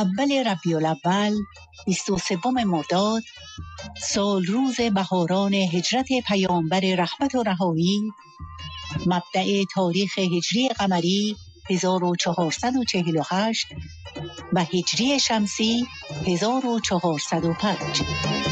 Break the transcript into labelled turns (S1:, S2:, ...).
S1: اول ربیع الاول 23 مرداد، سال روز بهاران هجرت پیامبر رحمت و رهایی، مبدأ تاریخ هجری قمری 1448 و هجری شمسی 1405.